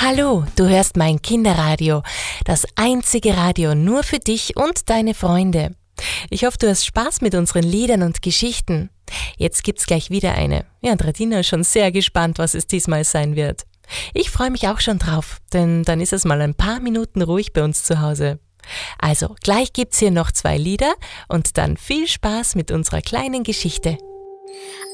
Hallo, du hörst mein Kinderradio, das einzige Radio nur für dich und deine Freunde. Ich hoffe, du hast Spaß mit unseren Liedern und Geschichten. Jetzt gibt's gleich wieder eine. Ja, und Radina ist schon sehr gespannt, was es diesmal sein wird. Ich freue mich auch schon drauf, denn dann ist es mal ein paar Minuten ruhig bei uns zu Hause. Also, gleich gibt's hier noch 2 Lieder und dann viel Spaß mit unserer kleinen Geschichte.